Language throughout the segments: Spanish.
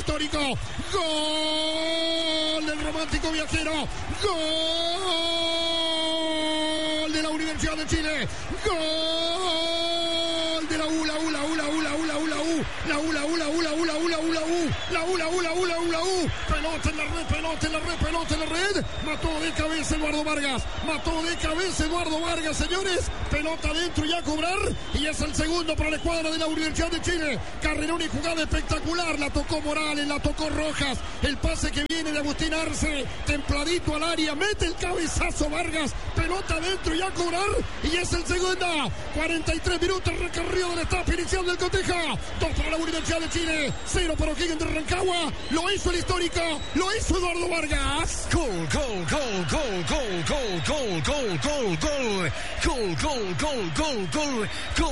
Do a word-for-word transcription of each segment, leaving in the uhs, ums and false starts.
histórico. Gol del romántico viajero. Gol de la Universidad de Chile. Gol de la U, la U, la U, la U, la U, la U, la U, la U, la U, la U, la U, la U, la U, la U, la U, la U, la U, la U, la U. Pelota en la red, pelota en la red, pelota en la red. Mató de cabeza Eduardo Vargas. Mató de cabeza Eduardo Vargas, señores. Pelota adentro y a cobrar. Y es el segundo para la escuadra de la Universidad de Chile. Carrerón y jugada espectacular. La tocó Morales, la tocó Rojas. El pase que viene de Agustín Arce. Templadito al área. Mete el cabezazo Vargas. Pelota adentro y a cobrar. Y es el segundo. cuarenta y tres minutos recorrido de la etapa inicial del Coteja. dos para la Universidad de Chile. cero para O'Higgins de Rancagua. Lo hizo el histórico. Lo hizo Eduardo Vargas. Gol, gol, gol, gol, gol, gol, gol, gol, gol, gol, gol, gol, gol, gol, gol,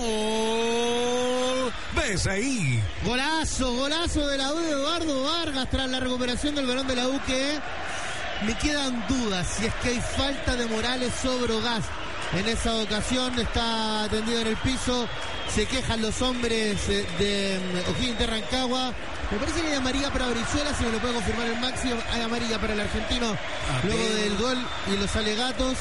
gol. ¿Ves ahí? Golazo, golazo de la U de Eduardo Vargas tras la recuperación del balón de la U, que me quedan dudas si es que hay falta de Morales sobre Gas. En esa ocasión está tendido en el piso. Se quejan los hombres de O'Higgins de Rancagua. Me parece que hay amarilla para Brizuela, si me lo puede confirmar el Máximo. Hay amarilla para el argentino ah, luego bien. del gol y los alegatos.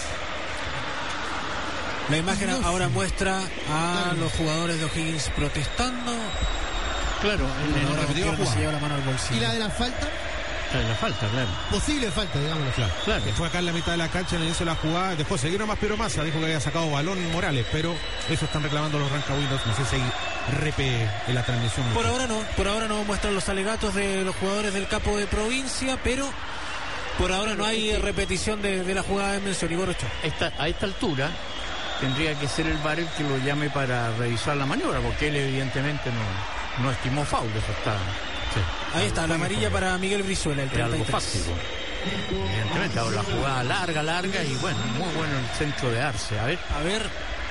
La imagen no ahora sé. muestra a claro. los jugadores de O'Higgins protestando. Claro, en el repetido se lleva la mano al bolsillo. ¿Y la de la falta? Claro, la falta, claro. Posible falta, digámoslo. Claro, claro. Que fue acá en la mitad de la cancha en el inicio de la jugada. Después siguieron más Piero Massa. Dijo que había sacado balón Morales, pero eso están reclamando los rancagüinos. No sé si hay repe en la transmisión. Por ahora no, por ahora no muestran los alegatos de los jugadores del capo de provincia, pero por ahora no hay repetición de, de la jugada de mención. Igor Ochoa. Esta, a esta altura tendría que ser el V A R el que lo llame para revisar la maniobra, porque él evidentemente no, no estimó foul. Eso está... Sí. Ahí está, la amarilla para Miguel Brizuela, el treinta y tres. Algo fáctico. Evidentemente, ahora la jugada larga, larga y bueno, muy bueno el centro de Arce. A ver. A ver.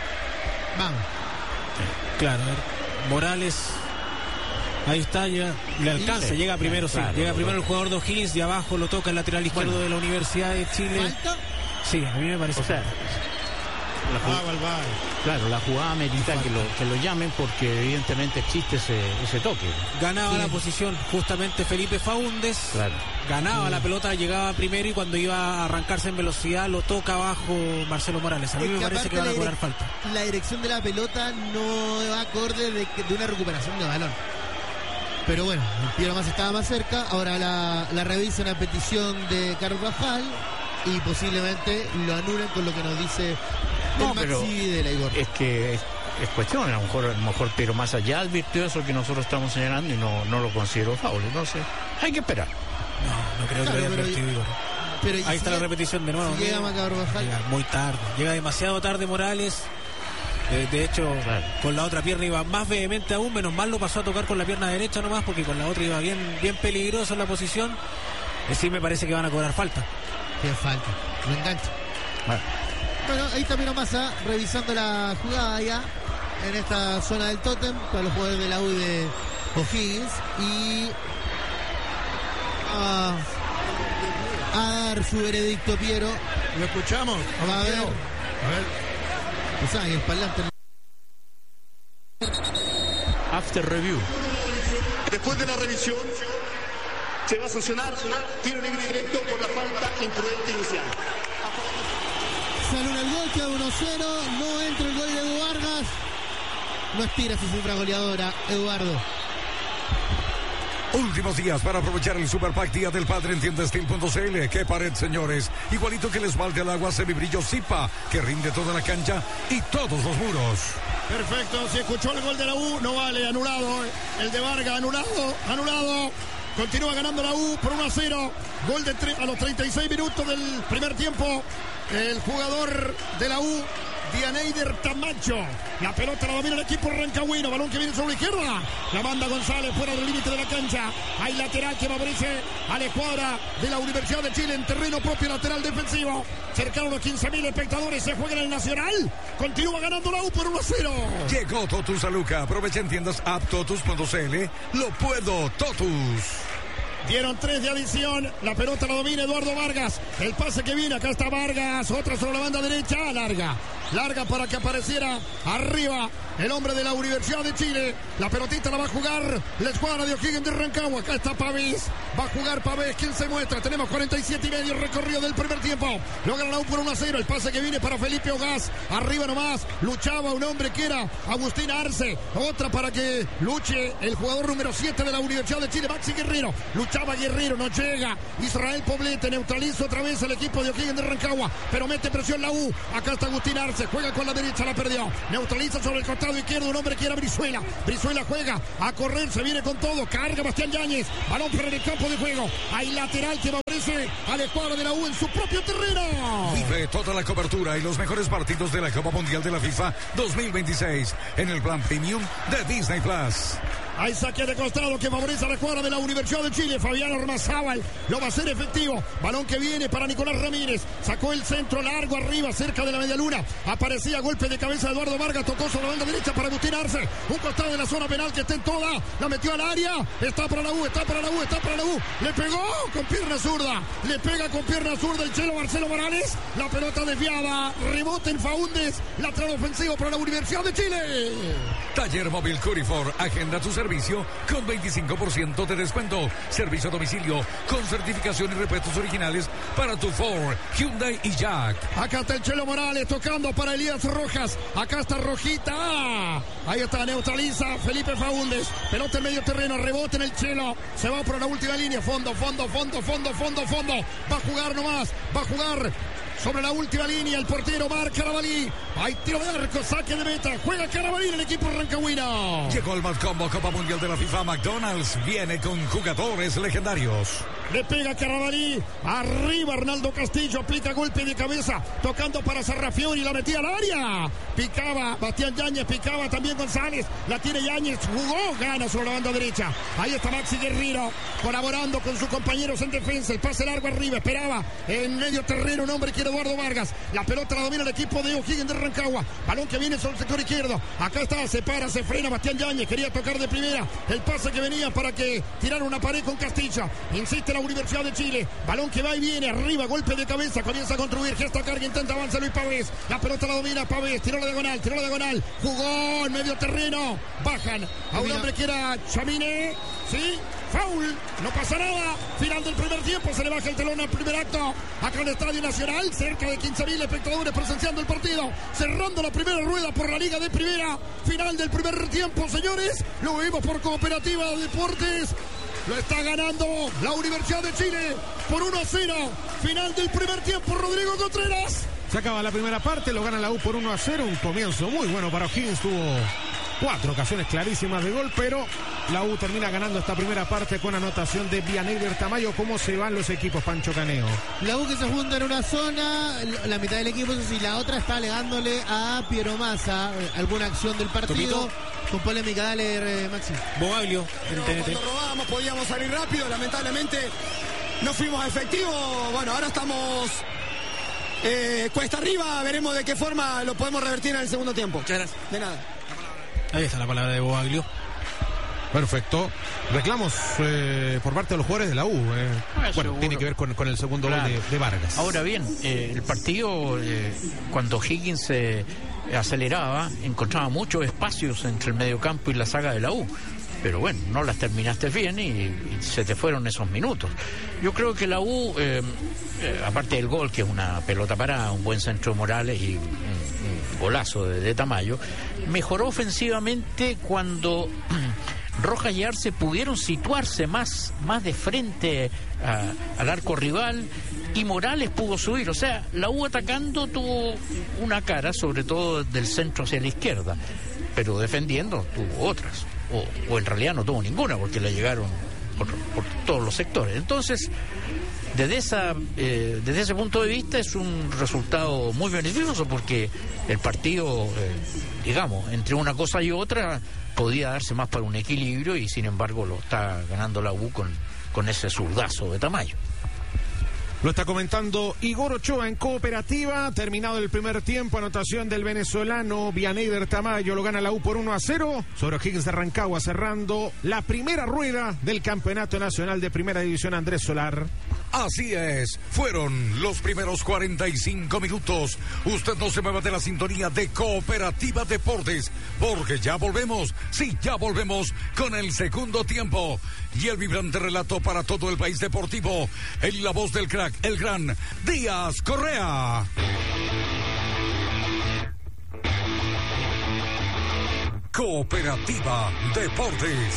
Vamos. Sí. Claro, a ver. Morales. Ahí está, ya le alcanza, sí, llega primero, sí. Claro, llega primero el jugador de O'Higgins, de abajo lo toca el lateral izquierdo bueno. de la Universidad de Chile. ¿Falta? Sí, a mí me parece. O sea, la jugada, ah, claro, la jugada amerita que lo, que lo llamen porque evidentemente existe ese, ese toque. Ganaba sí. la posición justamente Felipe Faúndez. Claro. Ganaba sí. la pelota, llegaba primero y cuando iba a arrancarse en velocidad lo toca abajo Marcelo Morales. A mí es me que parece que van a cobrar falta. La dirección de la pelota no va acorde de, de una recuperación de balón. Pero bueno, el Piero más estaba más cerca. Ahora la, la revisan a petición de Carlos Rajal y posiblemente lo anulen con lo que nos dice no, el Maxi de la Igor. Es que es, es cuestión, a lo mejor, a lo mejor Piero Massa ya advirtió eso que nosotros estamos señalando y no, no lo consideró foul. Entonces, hay que esperar. No, no creo claro, que lo haya advertido Igor. Pero ahí está llega, la repetición de nuevo. Si llega Carvajal. Llega muy tarde, llega demasiado tarde Morales. De, de hecho, claro. con la otra pierna iba más vehemente aún, menos mal lo pasó a tocar con la pierna derecha nomás, porque con la otra iba bien, bien peligroso en la posición. Eh, sí me parece que van a cobrar falta. Qué falta, lo engancha. Bueno. bueno, ahí está Piero Massa revisando la jugada ya en esta zona del tótem para los jugadores de la U de O'Higgins y a, a dar su veredicto Piero. ¿Lo escuchamos? Vamos a ver. A ver. Pues ahí, el parlante. After review. Después de la revisión se va a sancionar tiro libre directo por la falta imprudente inicial. Sale el gol, queda uno cero, no entra el gol de Edu Vargas. No estira su cifra goleadora, Eduardo. Últimos días para aprovechar el Super Pack Día del Padre en tienda steel punto c l. ¡Qué pared, señores! Igualito que el esmalte al agua semibrillo Zipa, que rinde toda la cancha y todos los muros. Perfecto, se escuchó el gol de la U, no vale, anulado. El de Vargas, anulado, anulado. Continúa ganando la U por uno a cero. Gol de tre- a los treinta y seis minutos del primer tiempo. El jugador de la U, Dianeider Tamacho. La pelota la domina el equipo rancagüino. Balón que viene sobre la izquierda. La manda González fuera del límite de la cancha. Hay lateral que favorece a la escuadra de la Universidad de Chile en terreno propio, lateral defensivo. Cercaron los quince mil espectadores. Se juega en el Nacional. Continúa ganando la U por uno a cero. Llegó Totus a Luca. Aprovecha en tiendas app totus punto c l. Lo puedo, Totus. Dieron tres de adición. La pelota la domina Eduardo Vargas. El pase que viene. Acá está Vargas. Otra sobre la banda derecha. Larga. larga para que apareciera arriba el hombre de la Universidad de Chile. La pelotita la va a jugar la escuadra de O'Higgins de Rancagua. Acá está Pavés, va a jugar Pavés, quien se muestra. Tenemos cuarenta y siete y medio recorrido del primer tiempo. Logra la U por uno a cero. El pase que viene para Felipe Ogaz, arriba nomás, luchaba un hombre que era Agustín Arce. Otra para que luche el jugador número siete de la Universidad de Chile, Maxi Guerrero. Luchaba Guerrero, no llega. Israel Poblete neutraliza otra vez el equipo de O'Higgins de Rancagua, pero mete presión la U. Acá está Agustín Arce, juega con la derecha, la perdió. Neutraliza sobre el costado izquierdo un hombre que era Brizuela. Brizuela juega a correr, se viene con todo. Carga Bastián Yáñez, balón para el campo de juego. Hay lateral que favorece a la escuadra de la U en su propio terreno. Vive toda la cobertura y los mejores partidos de la Copa Mundial de la FIFA dos mil veintiséis en el plan premium de Disney Plus. Hay saque de costado que favorece a la escuadra de la Universidad de Chile. Fabián Ormazábal lo va a hacer efectivo. Balón que viene para Nicolás Ramírez. Sacó el centro largo arriba, cerca de la media luna. Aparecía golpe de cabeza de Eduardo Vargas. Tocó sobre la banda derecha para Agustín Arce. Un costado de la zona penal que está en toda. La metió al área. Está para la U, está para la U, está para la U. Le pegó con pierna zurda. Le pega con pierna zurda el chelo Marcelo Morales. La pelota desviada. Rebote en Faúndez. Lateral ofensivo para la Universidad de Chile. Taller Móvil Curifor. Agenda tu servicio con veinticinco por ciento de descuento. Servicio a domicilio con certificación y repuestos originales para tu Ford, Hyundai y Jack. Acá está el Chelo Morales tocando para Elías Rojas. Acá está Rojita. Ahí está, neutraliza Felipe Faúndez. Pelota en medio terreno, rebote en el Chelo. Se va por la última línea. Fondo, fondo, fondo, fondo, fondo, fondo. Va a jugar nomás. Va a jugar sobre la última línea el portero Marc Carabalí. Hay tiro de arco, saque de meta. Juega Carabalí en el equipo rancagüino. Llegó el Mad Combo Copa Mundial de la FIFA. McDonald's viene con jugadores legendarios. Le pega Carabalí. Arriba Arnaldo Castillo. Aplica golpe de cabeza. Tocando para Sarrafiori. La metía al área. Picaba Bastián Yáñez. Picaba también González. La tiene Yáñez. Jugó. Gana sobre la banda derecha. Ahí está Maxi Guerrero. Colaborando con sus compañeros en defensa. El pase largo arriba. Esperaba en medio terreno un hombre que era Eduardo Vargas. La pelota la domina el equipo de O'Higgins de Rancagua. Balón que viene sobre el sector izquierdo. Acá está. Se para. Se frena Bastián Yáñez. Quería tocar de primera. El pase que venía para que tirara una pared con Castillo. Insiste la Universidad de Chile. Balón que va y viene arriba, golpe de cabeza, comienza a construir, gesta carga, intenta avanzar Luis Pavés. La pelota la domina Pavés, tiró la diagonal, tiró la diagonal, jugó en medio terreno. Bajan a un hombre que era Chamine, ¿sí? Foul, no pasa nada. Final del primer tiempo, se le baja el telón al primer acto. Acá en el Estadio Nacional, cerca de quince mil espectadores presenciando el partido. Cerrando la primera rueda por la Liga de Primera. Final del primer tiempo, señores. Lo vimos por Cooperativa de Deportes. Lo está ganando la Universidad de Chile por uno a cero. Final del primer tiempo, Rodrigo Contreras. Se acaba la primera parte, lo gana la U por uno a cero. Un comienzo muy bueno para O'Higgins. Tuvo cuatro ocasiones clarísimas de gol, pero la U termina ganando esta primera parte con anotación de Vianeyber Tamayo. ¿Cómo se van los equipos, Pancho Caneo? La U que se junta en una zona, la mitad del equipo, eso sí, la otra está alegándole a Piero Massa alguna acción del partido. Topito. Con polémica, dale, eh, Maxi. Bogaglio en T N T. Cuando robábamos podíamos salir rápido, lamentablemente no fuimos efectivos. Bueno, ahora estamos eh, cuesta arriba, veremos de qué forma lo podemos revertir en el segundo tiempo. Muchas gracias. De nada. Ahí está la palabra de Bogaglio. Perfecto. Reclamos eh, por parte de los jugadores de la U. Eh. Ah, bueno, seguro. tiene que ver con, con el segundo Claro. gol de, de Vargas. Ahora bien, eh, el partido, eh, cuando Higgins se aceleraba, encontraba muchos espacios entre el mediocampo y la saga de la U. Pero bueno, no las terminaste bien y, y se te fueron esos minutos. Yo creo que la U, eh, eh, aparte del gol, que es una pelota parada, un buen centro de Morales y un, un golazo de, de Tamayo, mejoró ofensivamente cuando Rojas y Arce pudieron situarse más, más de frente a, al arco rival y Morales pudo subir. O sea, la U atacando tuvo una cara, sobre todo del centro hacia la izquierda, pero defendiendo tuvo otras. O, o en realidad no tuvo ninguna porque le llegaron por, por todos los sectores. Entonces, desde, esa, eh, desde ese punto de vista es un resultado muy beneficioso porque el partido, eh, digamos, entre una cosa y otra podía darse más para un equilibrio y sin embargo lo está ganando la U con, con ese zurdazo de Tamayo. Lo está comentando Igor Ochoa en Cooperativa. Terminado el primer tiempo, anotación del venezolano Vianeyber Tamayo. Lo gana la U por uno a cero sobre O'Higgins de Rancagua, cerrando la primera rueda del Campeonato Nacional de Primera División. Andrés Solar. Así es, fueron los primeros cuarenta y cinco minutos. Usted no se mueva de la sintonía de Cooperativa Deportes, porque ya volvemos, sí, ya volvemos con el segundo tiempo y el vibrante relato para todo el país deportivo en la voz del crack, el gran Díaz Correa. Cooperativa Deportes.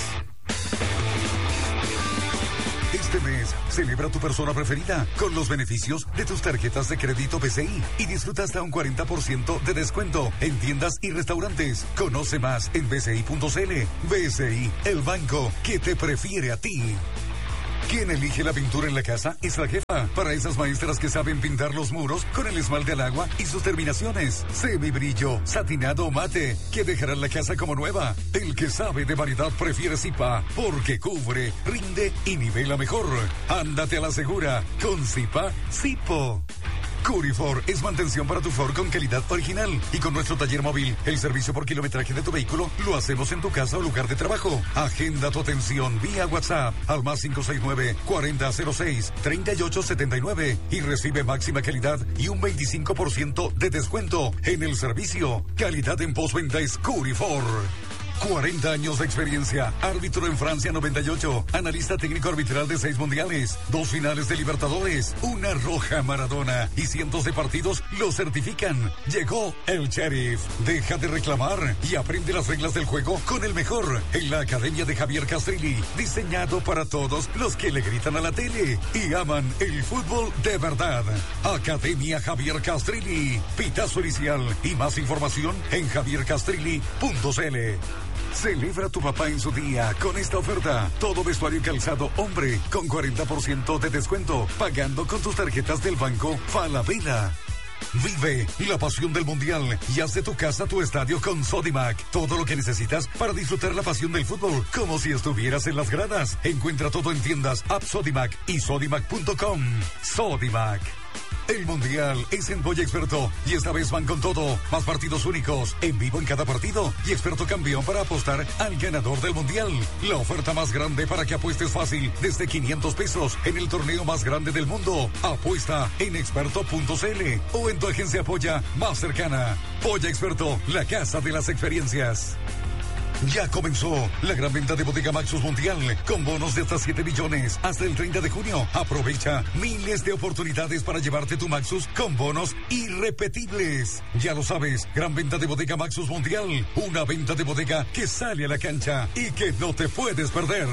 Este mes, celebra tu persona preferida con los beneficios de tus tarjetas de crédito B C I y disfruta hasta un cuarenta por ciento de descuento en tiendas y restaurantes. Conoce más en b c i punto c l. B C I, el banco que te prefiere a ti. Quien elige la pintura en la casa es la jefa. Para esas maestras que saben pintar los muros con el esmalte al agua y sus terminaciones, semibrillo, satinado o mate, que dejarán la casa como nueva. El que sabe de variedad prefiere Zipa, porque cubre, rinde y nivela mejor. Ándate a la segura con Zipa Zipo. Curifor es mantención para tu Ford con calidad original. Y con nuestro taller móvil, el servicio por kilometraje de tu vehículo, lo hacemos en tu casa o lugar de trabajo. Agenda tu atención vía WhatsApp al más cinco seis nueve, cuarenta cero seis, treinta y ocho setenta y nueve y recibe máxima calidad y un veinticinco por ciento de descuento en el servicio. Calidad en postventa es Curifor. cuarenta años de experiencia, árbitro en Francia noventa y ocho, analista técnico arbitral de seis mundiales, dos finales de Libertadores, una roja Maradona y cientos de partidos lo certifican. Llegó el Sheriff. Deja de reclamar y aprende las reglas del juego con el mejor en la Academia de Javier Castrilli, diseñado para todos los que le gritan a la tele y aman el fútbol de verdad. Academia Javier Castrilli, pitazo inicial y más información en javier castrilli punto c l. Celebra a tu papá en su día con esta oferta. Todo vestuario y calzado hombre con cuarenta por ciento de descuento, pagando con tus tarjetas del banco Falabella. Vive la pasión del mundial y haz de tu casa tu estadio con Sodimac. Todo lo que necesitas para disfrutar la pasión del fútbol, como si estuvieras en las gradas. Encuentra todo en tiendas App Sodimac y sodimac punto com. Sodimac. El mundial es en Boya Experto y esta vez van con todo. Más partidos únicos, en vivo en cada partido y experto campeón para apostar al ganador del mundial. La oferta más grande para que apuestes fácil desde quinientos pesos en el torneo más grande del mundo. Apuesta en experto punto c l o en tu agencia Polla más cercana. Polla Experto, la casa de las experiencias. Ya comenzó la gran venta de Bodega Maxus Mundial con bonos de hasta siete millones hasta el treinta de junio. Aprovecha miles de oportunidades para llevarte tu Maxus con bonos irrepetibles. Ya lo sabes, gran venta de Bodega Maxus Mundial. Una venta de bodega que sale a la cancha y que no te puedes perder.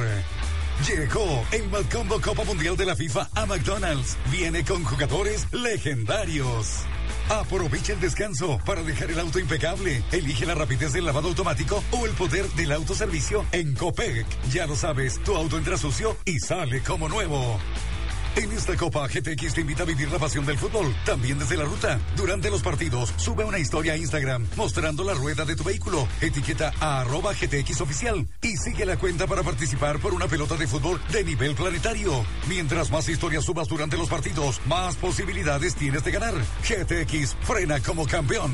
Llegó el Malcombo Copa Mundial de la FIFA a McDonald's. Viene con jugadores legendarios. Aprovecha el descanso para dejar el auto impecable. Elige la rapidez del lavado automático o el poder del autoservicio en Copec. Ya lo sabes, tu auto entra sucio y sale como nuevo. En esta Copa, G T X te invita a vivir la pasión del fútbol, también desde la ruta. Durante los partidos, sube una historia a Instagram mostrando la rueda de tu vehículo. Etiqueta a arroba G T X oficial y sigue la cuenta para participar por una pelota de fútbol de nivel planetario. Mientras más historias subas durante los partidos, más posibilidades tienes de ganar. G T X frena como campeón.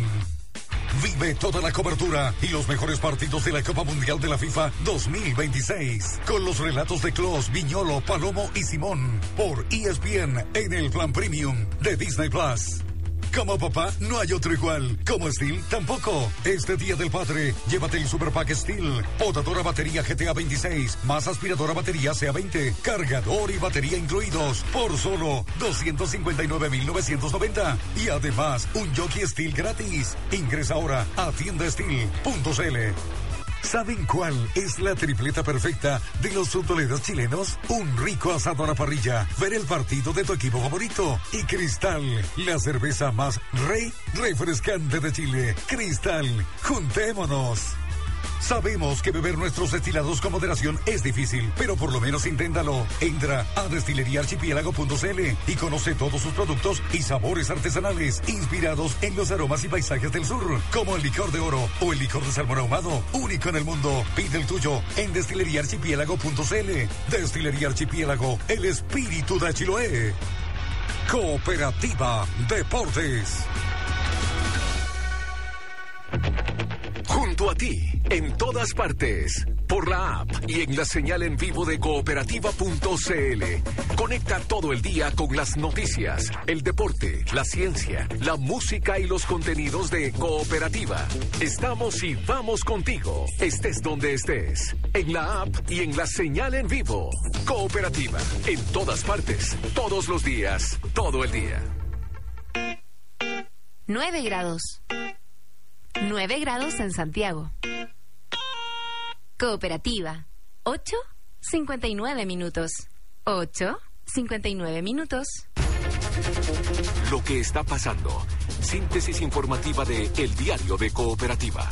Vive toda la cobertura y los mejores partidos de la Copa Mundial de la FIFA dos mil veintiséis. Con los relatos de Klos, Viñolo, Palomo y Simón. Por E S P N en el plan premium de Disney Plus. Como papá, no hay otro igual. Como Steel, tampoco. Este Día del Padre, llévate el Super Pack Steel. Podadora batería G T A veintiséis, más aspiradora batería C A veinte, cargador y batería incluidos, por solo doscientos cincuenta y nueve mil novecientos noventa. Y además, un Jockey Steel gratis. Ingresa ahora a tienda steel punto c l. ¿Saben cuál es la tripleta perfecta de los futboleros chilenos? Un rico asado a la parrilla, ver el partido de tu equipo favorito y Cristal, la cerveza más re refrescante de Chile. Cristal, juntémonos. Sabemos que beber nuestros destilados con moderación es difícil, pero por lo menos inténtalo. Entra a destilería archipiélago punto c l y conoce todos sus productos y sabores artesanales inspirados en los aromas y paisajes del sur, como el licor de oro o el licor de salmón ahumado, único en el mundo. Pide el tuyo en destilería archipiélago punto c l. Destilería Archipiélago, el espíritu de Chiloé. Cooperativa Deportes. Junto a ti, en todas partes. por la app y en la señal en vivo de cooperativa punto c l. Conecta todo el día con las noticias, el deporte, la ciencia, la música y los contenidos de Cooperativa. Estamos y vamos contigo, estés donde estés, en la app y en la señal en vivo. Cooperativa, en todas partes, todos los días, todo el día. nueve grados. nueve grados en Santiago. Cooperativa. ocho cincuenta y nueve minutos. ocho cincuenta y nueve minutos. Lo que está pasando. Síntesis informativa de El Diario de Cooperativa.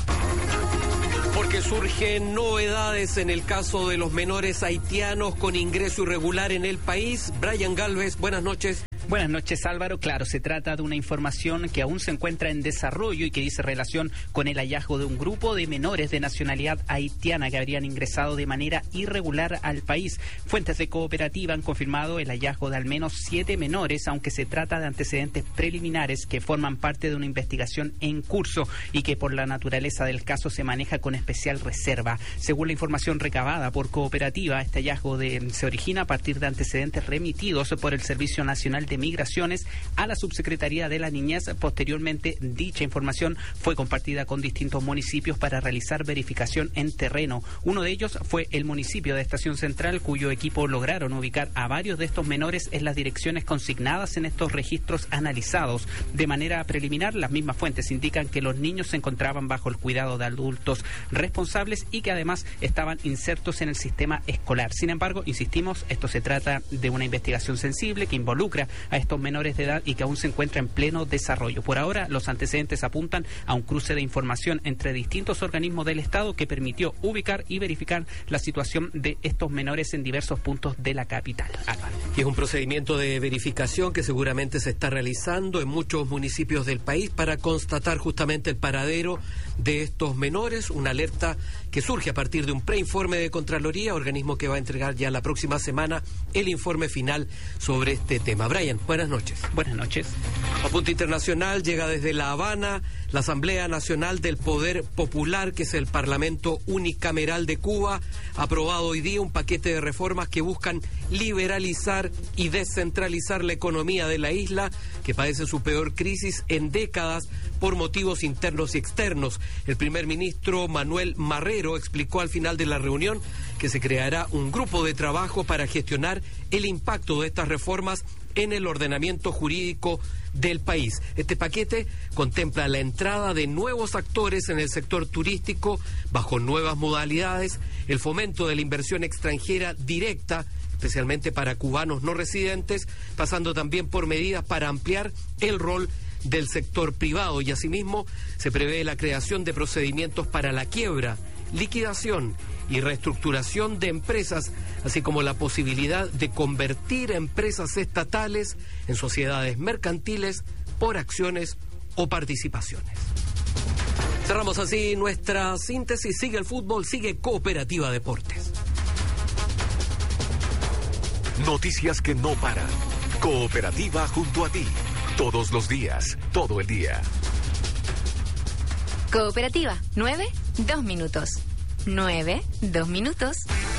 Porque surgen novedades en el caso de los menores haitianos con ingreso irregular en el país. Brian Galvez, buenas noches. Buenas noches, Álvaro. Claro, se trata de una información que aún se encuentra en desarrollo y que dice relación con el hallazgo de un grupo de menores de nacionalidad haitiana que habrían ingresado de manera irregular al país. Fuentes de Cooperativa han confirmado el hallazgo de al menos siete menores, aunque se trata de antecedentes preliminares que forman parte de una investigación en curso y que por la naturaleza del caso se maneja con especial reserva. Según la información recabada por Cooperativa, este hallazgo de, se origina a partir de antecedentes remitidos por el Servicio Nacional de Migraciones a la Subsecretaría de la Niñez. Posteriormente, dicha información fue compartida con distintos municipios para realizar verificación en terreno. Uno de ellos fue el municipio de Estación Central, cuyo equipo lograron ubicar a varios de estos menores en las direcciones consignadas en estos registros analizados. De manera preliminar, las mismas fuentes indican que los niños se encontraban bajo el cuidado de adultos responsables y que además estaban insertos en el sistema escolar. Sin embargo, insistimos, esto se trata de una investigación sensible que involucra a estos menores de edad y que aún se encuentra en pleno desarrollo. Por ahora, los antecedentes apuntan a un cruce de información entre distintos organismos del Estado que permitió ubicar y verificar la situación de estos menores en diversos puntos de la capital. Álvaro. Y es un procedimiento de verificación que seguramente se está realizando en muchos municipios del país para constatar justamente el paradero de estos menores, una alerta que surge a partir de un preinforme de Contraloría, organismo que va a entregar ya la próxima semana el informe final sobre este tema. Brian, buenas noches. Buenas noches. Apunte internacional, llega desde La Habana la Asamblea Nacional del Poder Popular, que es el Parlamento Unicameral de Cuba, ha aprobado hoy día un paquete de reformas que buscan liberalizar y descentralizar la economía de la isla, que padece su peor crisis en décadas por motivos internos y externos. El primer ministro Manuel Marrero explicó al final de la reunión que se creará un grupo de trabajo para gestionar el impacto de estas reformas en el ordenamiento jurídico del país. Este paquete contempla la entrada de nuevos actores en el sector turístico bajo nuevas modalidades, el fomento de la inversión extranjera directa, especialmente para cubanos no residentes, pasando también por medidas para ampliar el rol del sector privado, y asimismo se prevé la creación de procedimientos para la quiebra, liquidación y reestructuración de empresas, así como la posibilidad de convertir empresas estatales en sociedades mercantiles por acciones o participaciones. Cerramos así nuestra síntesis. Sigue el fútbol, sigue Cooperativa Deportes. Noticias que no paran. Cooperativa junto a ti. Todos los días, todo el día. Cooperativa, nueve, dos minutos. nueve, dos minutos.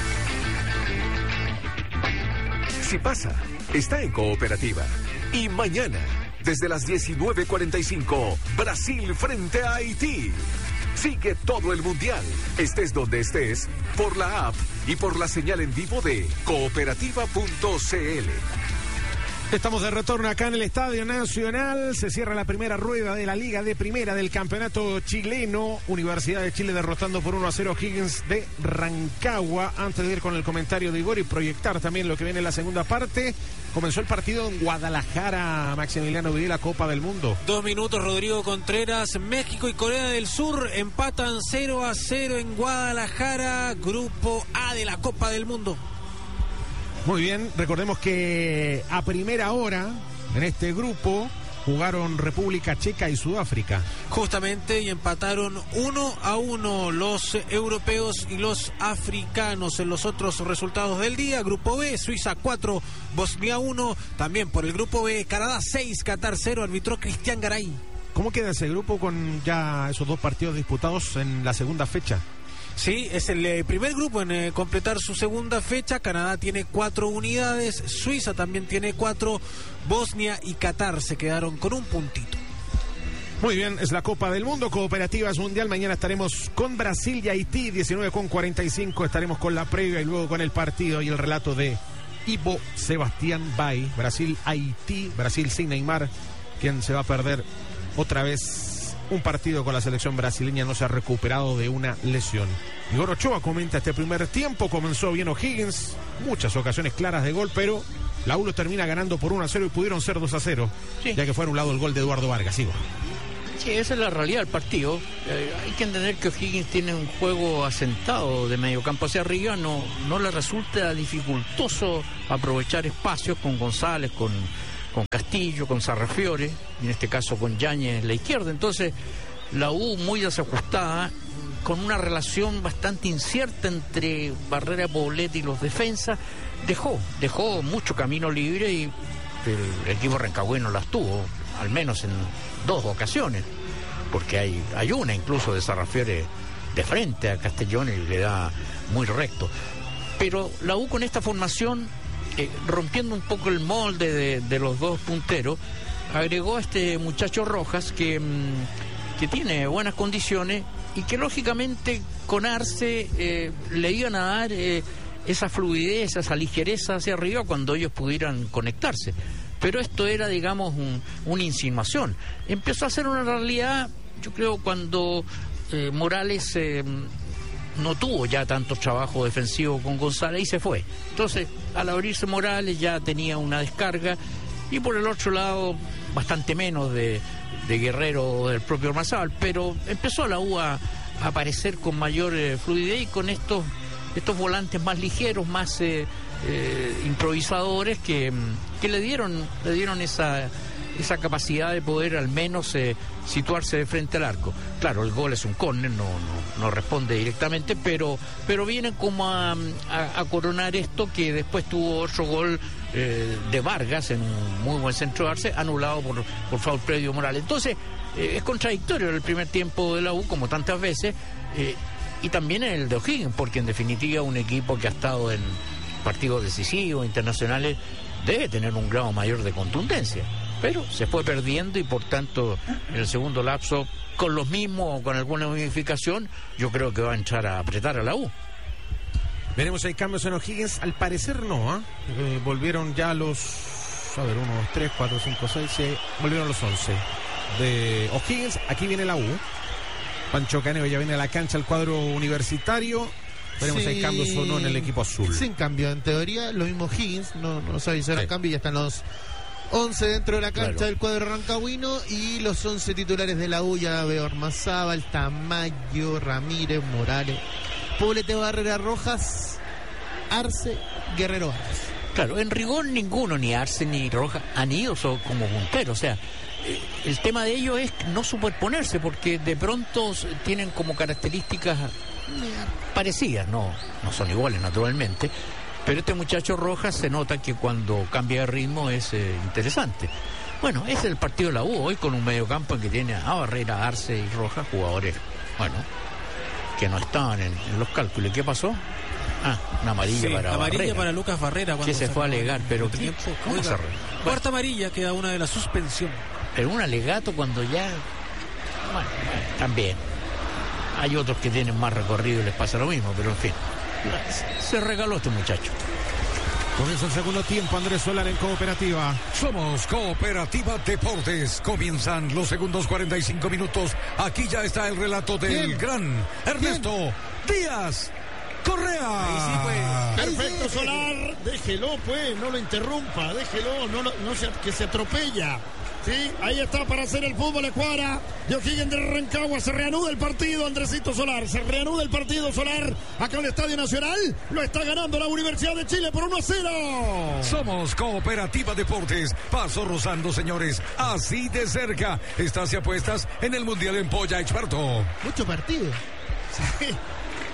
Si pasa, está en Cooperativa. Y mañana, desde las diecinueve cuarenta y cinco, Brasil frente a Haití. Sigue todo el mundial, estés donde estés, por la app y por la señal en vivo de cooperativa punto c l. Estamos de retorno acá en el Estadio Nacional. Se cierra la primera rueda de la Liga de Primera del Campeonato Chileno. Universidad de Chile derrotando por uno a cero Higgins de Rancagua. Antes de ir con el comentario de Igor y proyectar también lo que viene en la segunda parte, comenzó el partido en Guadalajara. Maximiliano Videla, Copa del Mundo. Dos minutos, Rodrigo Contreras. México y Corea del Sur empatan cero a cero en Guadalajara. Grupo A de la Copa del Mundo. Muy bien, recordemos que a primera hora en este grupo jugaron República Checa y Sudáfrica. Justamente, y empataron uno a uno los europeos y los africanos. En los otros resultados del día, Grupo B, Suiza cuatro, Bosnia uno. También por el Grupo B, Canadá seis, Qatar cero, arbitró Cristian Garay. ¿Cómo queda ese grupo con ya esos dos partidos disputados en la segunda fecha? Sí, es el eh, primer grupo en eh, completar su segunda fecha. Canadá tiene cuatro unidades, Suiza también tiene cuatro, Bosnia y Qatar se quedaron con un puntito. Muy bien, es la Copa del Mundo, Cooperativas Mundial. Mañana estaremos con Brasil y Haití, diecinueve con cuarenta y cinco. Estaremos con la previa y luego con el partido y el relato de Ivo Sebastián Bay. Brasil-Haití, Brasil sin Neymar, quien se va a perder otra vez un partido con la selección brasileña, no se ha recuperado de una lesión. Igor Ochoa comenta: este primer tiempo comenzó bien O'Higgins, muchas ocasiones claras de gol, pero la U lo termina ganando por uno a cero y pudieron ser dos a cero, sí, ya que fue anulado el gol de Eduardo Vargas. Igor. Sí, esa es la realidad del partido. Eh, hay que entender que O'Higgins tiene un juego asentado de mediocampo hacia arriba, no, no le resulta dificultoso aprovechar espacios con González, con, con Castillo, con Sarrafiore, en este caso con Yáñez en la izquierda. Entonces la U muy desajustada, con una relación bastante incierta entre Barrera, Poblete y los defensas, dejó, dejó mucho camino libre y el equipo rancagüino las tuvo, al menos en dos ocasiones, porque hay, hay una incluso de Sarrafiore de frente a Castellón y le da muy recto. Pero la U con esta formación, eh, rompiendo un poco el molde de, de los dos punteros, agregó a este muchacho Rojas que, mmm, que tiene buenas condiciones y que lógicamente con Arce eh, le iban a dar eh, esa fluidez, esa ligereza hacia arriba cuando ellos pudieran conectarse. Pero esto era, digamos, un, una insinuación. Empezó a ser una realidad, yo creo, cuando eh, Morales eh, no tuvo ya tanto trabajo defensivo con González y se fue. Entonces, al abrirse Morales ya tenía una descarga y por el otro lado bastante menos de, de Guerrero del propio Ormazábal, pero empezó la U a, a aparecer con mayor eh, fluidez y con estos, estos volantes más ligeros, más... Eh, Eh, improvisadores que, que le dieron le dieron esa esa capacidad de poder al menos eh, situarse de frente al arco. Claro, el gol es un córner, no, no no responde directamente, pero pero vienen como a, a, a coronar esto, que después tuvo otro gol eh, de Vargas en un muy buen centro de Arce, anulado por, por foul previo Morales. Entonces eh, es contradictorio el primer tiempo de la U, como tantas veces, eh, y también el de O'Higgins, porque en definitiva un equipo que ha estado en partidos decisivos, internacionales, debe tener un grado mayor de contundencia, pero se fue perdiendo y por tanto en el segundo lapso, con los mismos o con alguna modificación, yo creo que va a entrar a apretar a la U. Veremos, hay cambios en O'Higgins, al parecer no, ¿eh? Eh, volvieron ya los, a ver, uno, dos, tres, cuatro, cinco, seis, seis, volvieron los once de O'Higgins. Aquí viene la U, Pancho Caneo ya viene a la cancha, el cuadro universitario. Veremos si hay cambios o no en el equipo azul. Sin cambio, en teoría, lo mismo Higgins, no, no se avisaron sí. cambio, ya están los once dentro de la cancha claro. del cuadro rancagüino y los once titulares de la U. Ya veo Ormazábal, Tamayo, Ramírez, Morales, Poblete, Barrera, Rojas, Arce, Guerrero Vargas. Claro, en rigor ninguno, ni Arce ni Rojas, han ido como punteros, o sea, el tema de ellos es no superponerse, porque de pronto tienen como características parecidas, no, no son iguales naturalmente, pero este muchacho Rojas se nota que cuando cambia de ritmo es eh, interesante. Bueno, ese es el partido de la U hoy, con un mediocampo en que tiene a Barrera, Arce y Rojas, jugadores, bueno, que no estaban en, en los cálculos. ¿Qué pasó? Ah, una amarilla sí, para amarilla Barrera. para Lucas Barrera. Que se fue a alegar, pero ¿qué? ¿Cómo se arregló? Cuarta amarilla, queda una de la suspensión. Pero un alegato cuando ya... Bueno, bueno, también. Hay otros que tienen más recorrido y les pasa lo mismo, pero en fin. Se regaló este muchacho. Comienza el segundo tiempo, Andrés Solar en Cooperativa. Somos Cooperativa Deportes. Comienzan los segundos cuarenta y cinco minutos. Aquí ya está el relato del ¿Quién? gran Ernesto ¿Quién? Díaz Correa. Ahí sí, pues. Perfecto, Solar. Déjelo, pues. No lo interrumpa. Déjelo. No, lo, no se, que se atropella. Sí, ahí está para hacer el fútbol escuadra de O'Higgins de Rancagua. Se reanuda el partido, Andresito Solar. Se reanuda el partido, Solar. Acá en el Estadio Nacional. Lo está ganando la Universidad de Chile por uno a cero. Somos Cooperativa Deportes. Paso rozando, señores. Así de cerca. Estas y apuestas en el Mundial en Polla Experto. Mucho partido. Sí.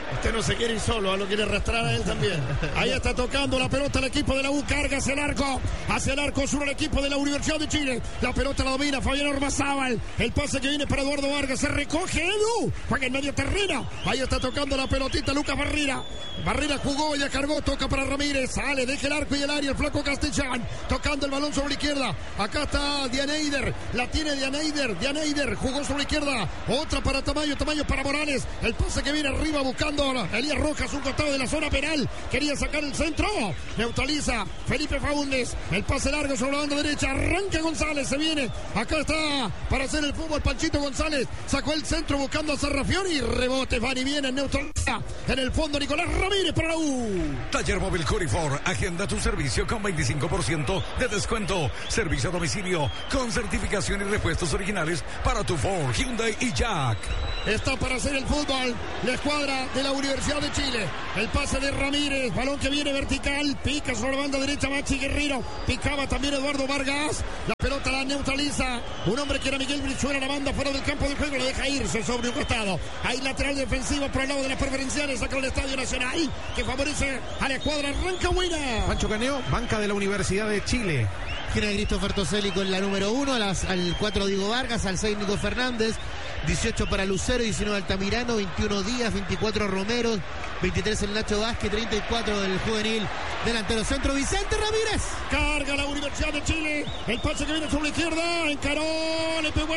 Usted no se quiere ir solo, lo quiere arrastrar a él también. Ahí está tocando la pelota el equipo de la U, carga hacia el arco, hacia el arco sur el equipo de la Universidad de Chile. La pelota la domina Fabián Ormazábal. El pase que viene para Eduardo Vargas, se recoge Edu, juega en medio terreno. Ahí está tocando la pelotita Lucas Barrera. Barrera jugó, ya cargó, toca para Ramírez, sale, deja el arco y el área, el flaco Castellán, tocando el balón sobre la izquierda. Acá está Dianeider, la tiene Dianeider, Dianeider jugó sobre la izquierda, otra para Tamayo, Tamayo para Morales. El pase que viene arriba buscando Elías Rojas, un costado de la zona penal, quería sacar el centro, neutraliza Felipe Faúndez, el pase largo sobre la banda derecha, arranca González, se viene, acá está para hacer el fútbol Panchito González, sacó el centro buscando a Sarrafiori, rebote, van y viene, neutraliza en el fondo Nicolás Ramírez para la U. Taller Móvil Curifor, agenda tu servicio con veinticinco por ciento de descuento, servicio a domicilio con certificación y repuestos originales para tu Ford, Hyundai y Jack. Está para hacer el fútbol la escuadra de la Universidad de Chile. El pase de Ramírez, balón que viene vertical, pica sobre la banda derecha Maxi Guerrero, picaba también Eduardo Vargas, la pelota la neutraliza, un hombre que era Miguel Brizuela, la banda fuera del campo de juego, lo deja irse sobre un costado. Hay lateral defensivo por el lado de las preferenciales, saca el Estadio Nacional, que favorece a la escuadra, arranca buena. Pancho Caneo, banca de la Universidad de Chile. Tiene Christopher Toselli con la número uno, a las, al cuatro Diego Vargas, al seis Nico Fernández, dieciocho para Lucero, diecinueve Altamirano, veintiuno Díaz, veinticuatro Romero, veintitrés el Nacho Vázquez, treinta y cuatro del juvenil delantero centro Vicente Ramírez. Carga la Universidad de Chile, el pase que viene sobre la izquierda, encaró, le pegó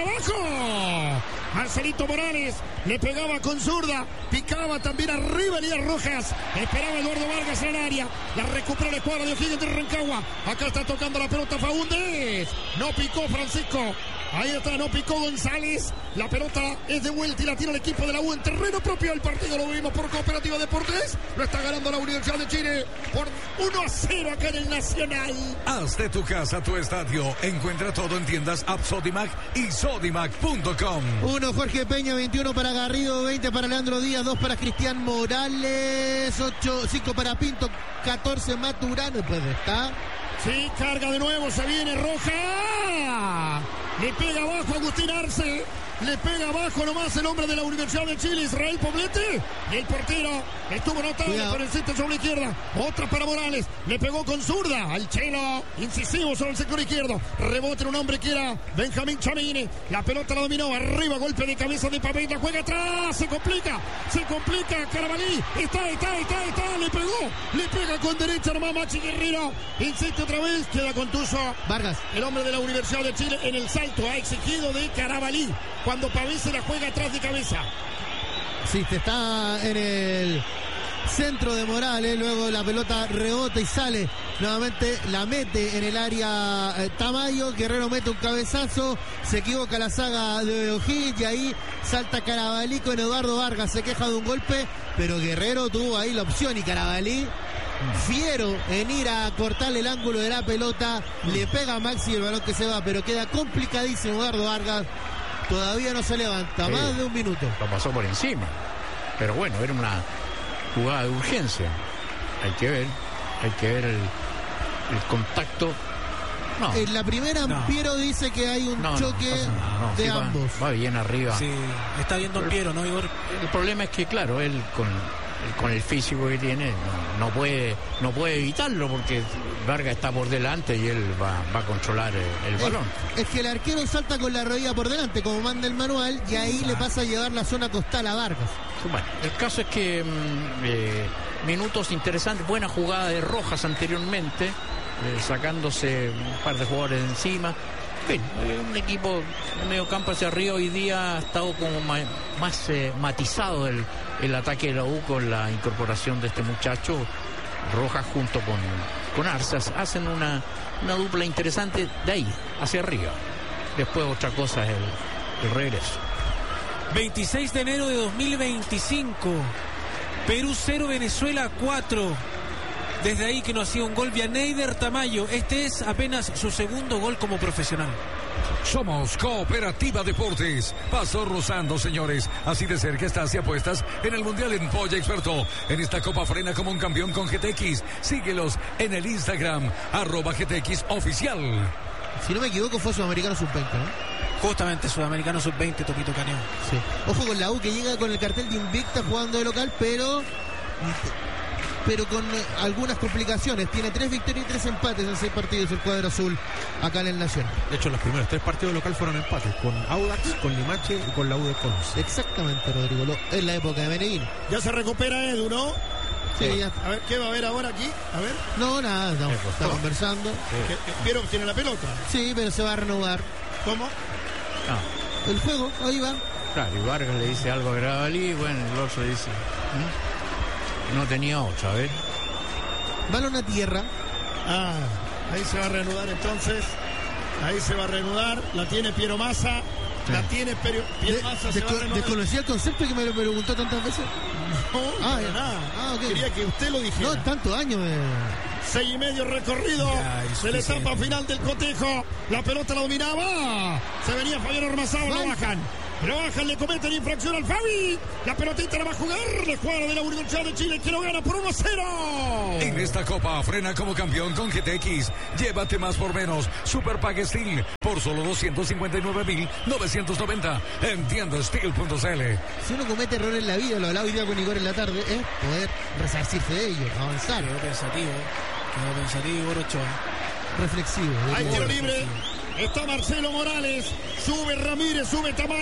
abajo. Marcelito Morales le pegaba con zurda, picaba también arriba Elías Rojas, esperaba Eduardo Vargas en el área, la recupera la escuadra de O'Higgins de Rancagua. Acá está tocando la pelota Faúndez, no picó Francisco, ahí está, no picó González, la pelota es de vuelta y la tira el equipo de la U en terreno propio. El partido lo vimos por Cooperativa Deportes, lo está ganando la Universidad de Chile por uno a cero acá en el Nacional. Haz de tu casa tu estadio, encuentra todo en tiendas App Sodimac y Sodimac punto com. uno Jorge Peña, veintiuno para Garrido, veinte para Leandro Díaz, dos para Cristian Morales, ocho, cinco para Pinto, catorce Maturano, pues está. Sí, carga de nuevo, se viene Roja. Le pega abajo Agustín Arce. Le pega abajo nomás el hombre de la Universidad de Chile, Israel Poblete. Y el portero estuvo notable por el centro sobre la izquierda. Otra para Morales. Le pegó con zurda al Chelo. Incisivo sobre el sector izquierdo. Rebote en un hombre que era Benjamín Chamini. La pelota la dominó. Arriba, golpe de cabeza de Pavés. La juega atrás. Se complica. Se complica. Carabalí. Está, está, está, está. Le pegó. Le pega con derecha nomás Maxi Guerrero. Insiste otra vez. Queda contuso Vargas. El hombre de la Universidad de Chile en el salto. Ha exigido de Carabalí. Cuando Pavés se la juega atrás de cabeza. Sí, te está en el centro de Morales, luego la pelota rebota y sale nuevamente, la mete en el área eh, Tamayo, Guerrero mete un cabezazo, se equivoca la saga de O'Higgins y ahí salta Carabalí con Eduardo Vargas, se queja de un golpe, pero Guerrero tuvo ahí la opción y Carabalí, fiero en ir a cortarle el ángulo de la pelota, le pega a Maxi el balón que se va, pero queda complicadísimo Eduardo Vargas. Todavía no se levanta, sí, más de un minuto. Lo pasó por encima. Pero bueno, era una jugada de urgencia. Hay que ver, hay que ver el, el contacto. No. En la primera, no. Piero dice que hay un no, choque no, no, de sí, ambos. Va, va bien arriba. Sí, está viendo el Piero, ¿no, Igor? El problema es que, claro, él con, con el físico que tiene no, no puede no puede evitarlo porque Vargas está por delante y él va, va a controlar el, el balón. Es, es que el arquero salta con la rodilla por delante, como manda el manual, y ahí ah. le pasa a llevar la zona costal a Vargas. Bueno, el caso es que mmm, eh, minutos interesantes, buena jugada de Rojas anteriormente, eh, sacándose un par de jugadores de encima. En fin, un equipo de medio campo hacia arriba hoy día ha estado como más, más eh, matizado el, el ataque de la U con la incorporación de este muchacho. Rojas junto con, con Arzas hacen una, una dupla interesante de ahí, hacia arriba. Después otra cosa es el, el regreso. veintiséis de enero de dos mil veinticinco. Perú cero, Venezuela cuatro. Desde ahí que no hacía un gol Vianeider Tamayo. Este es apenas su segundo gol como profesional. Somos Cooperativa Deportes. Pasó rozando, señores. Así de cerca estás y apuestas en el Mundial en Polla Experto. En esta copa frena como un campeón con G T X. Síguelos en el Instagram, arroba G T X oficial. Si no me equivoco fue Sudamericano sub veinte, ¿no? Justamente Sudamericano sub veinte, Topito Caneo. Sí. Ojo con la U, que llega con el cartel de invicta jugando de local, pero pero con algunas complicaciones. Tiene tres victorias y tres empates en seis partidos el cuadro azul acá en el Nación. De hecho, los primeros tres partidos local fueron empates, con Audax, con Limache y con la U de Conce. Exactamente, Rodrigo, lo, en la época de Medellín. Ya se recupera Edu, ¿no? Sí, ya. A ver, ¿qué va a haber ahora aquí? A ver. No, nada, no, está conversando. Sí. Piero tiene la pelota. Sí, pero se va a renovar. ¿Cómo? Ah. El juego, ahí va. Claro, y Vargas le dice algo a Gravalí, y bueno, el otro dice... ¿eh? No tenía ocho, a ver. Balón a tierra. Ah, ahí se va a reanudar entonces. Ahí se va a reanudar. La tiene Piero Massa. Sí. La tiene Piero, Piero de, Massa. De, se va a reanudar. ¿Desconocía el concepto que me lo preguntó tantas veces? No, ah, para nada. Ah, okay. Quería que usted lo dijera. No, tantos años. Eh. Seis y medio recorrido de la etapa final del cotejo. La pelota la dominaba. Se venía Fabián Ormazábal, lo bajan. Lo bajan, le cometen infracción al Fabi. La pelotita la va a jugar. La jugador de la Universidad de Chile que lo gana por uno a cero. En esta copa frena como campeón con G T X. Llévate más por menos. Super Pague Steel por solo doscientos cincuenta y nueve mil novecientos noventa en tienda steel punto c l. Si uno comete errores en la vida, lo hablaba hoy día con Igor en la tarde, es poder resarcirse de ellos, avanzar. Quedó pensativo, quedó pensativo, Orochoa. Reflexivo. Hay tiro libre. Está Marcelo Morales. Sube Ramírez, sube Tamayo.